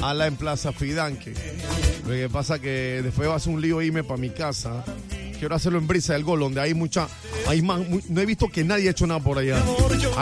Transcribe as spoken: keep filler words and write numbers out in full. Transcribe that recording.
Ala en Plaza Fidanque. Lo que pasa que después va a ser un lío irme para mi casa. Quiero hacerlo en Brisa del Gol, donde hay mucha... Hay más, muy, no he visto que nadie ha hecho nada por allá.